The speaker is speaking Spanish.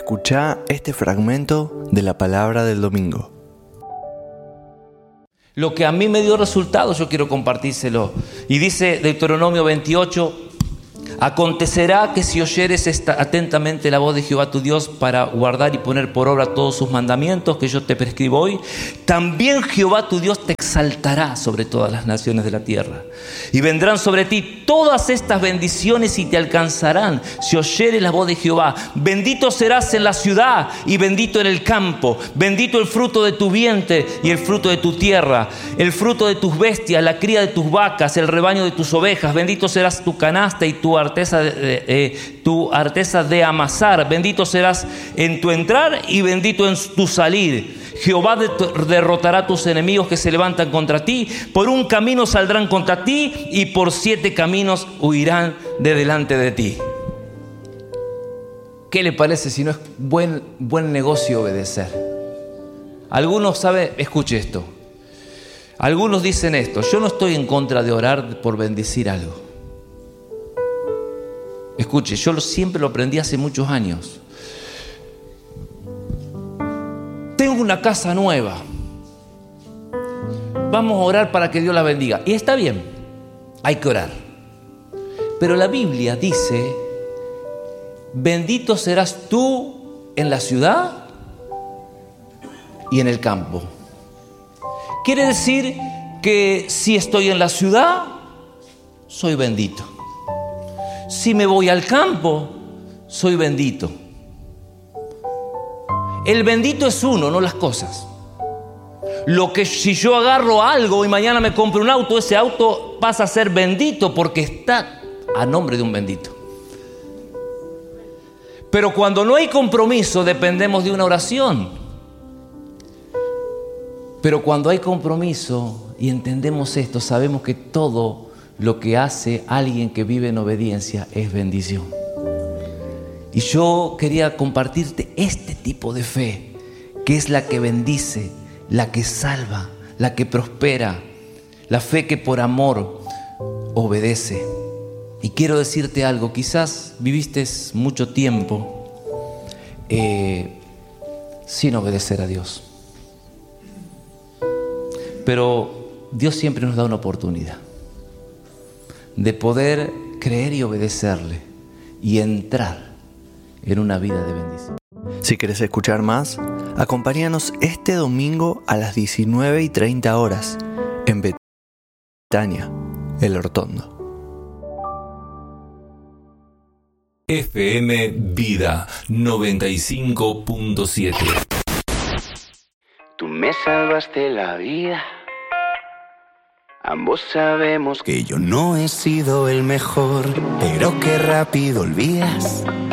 Escuchá este fragmento de la palabra del domingo. Lo que a mí me dio resultado, yo quiero compartírselo. Y dice Deuteronomio 28, acontecerá que si oyeres atentamente la voz de Jehová tu Dios para guardar y poner por obra todos sus mandamientos que yo te prescribo hoy, también Jehová tu Dios te exaltará sobre todas las naciones de la tierra. Y vendrán sobre ti todas estas bendiciones y te alcanzarán si oyeres la voz de Jehová. Bendito serás en la ciudad y bendito en el campo. Bendito el fruto de tu vientre y el fruto de tu tierra, el fruto de tus bestias, la cría de tus vacas, el rebaño de tus ovejas. Bendito serás tu canasta y tu arteza de amasar. Bendito serás en tu entrar y bendito en tu salir. Jehová derrotará a tus enemigos que se levantan contra ti. Por un camino saldrán contra ti y por 7 caminos huirán de delante de ti. ¿Qué le parece si no es buen negocio obedecer? Algunos saben, escuche esto. Algunos dicen esto: yo no estoy en contra de orar por bendecir algo. Escuche, yo siempre lo aprendí hace muchos años. Tengo una casa nueva. Vamos a orar para que Dios la bendiga. Y está bien, hay que orar. Pero la Biblia dice: bendito serás tú en la ciudad y en el campo. Quiere decir que si estoy en la ciudad, soy bendito. Si me voy al campo, soy bendito. El bendito es uno, no las cosas. Lo que si yo agarro algo y mañana me compro un auto, ese auto pasa a ser bendito porque está a nombre de un bendito. Pero cuando no hay compromiso, dependemos de una oración. Pero cuando hay compromiso y entendemos esto, sabemos que todo lo que hace alguien que vive en obediencia es bendición. Y yo quería compartirte este tipo de fe, que es la que bendice, la que salva, la que prospera, la fe que por amor obedece. Y quiero decirte algo: quizás viviste mucho tiempo sin obedecer a Dios. Pero Dios siempre nos da una oportunidad de poder creer y obedecerle y entrar en una vida de bendición. Si querés escuchar más, acompáñanos este domingo a las 19:30 en Betania, El Hortondo. FM Vida 95.7. Tú me salvaste la vida. Ambos sabemos que yo no he sido el mejor, pero qué rápido olvidas